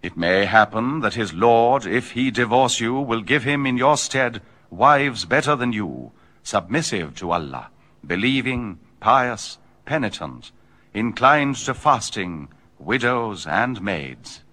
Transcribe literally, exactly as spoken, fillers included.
It may happen that his lord, if he divorce you, will give him in your stead wives better than you, submissive to Allah, believing, pious, penitent, inclined to fasting, widows and maids.